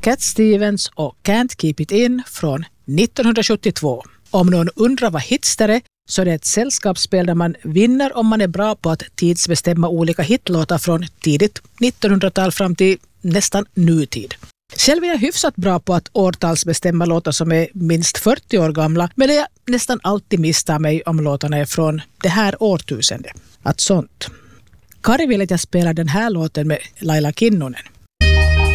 Cat Stevens och Can't Keep It In från 1972. Om någon undrar vad Hitster är, så är det ett sällskapsspel där man vinner om man är bra på att tidsbestämma olika hitlåtar från tidigt 1900-tal fram till nästan nutid. Själv är jag hyfsat bra på att årtalsbestämma låtar som är minst 40 år gamla, men det jag nästan alltid misstar mig om låtarna är från det här årtusendet. Att sånt. Kari vill att jag spelar den här låten med Laila Kinnunen.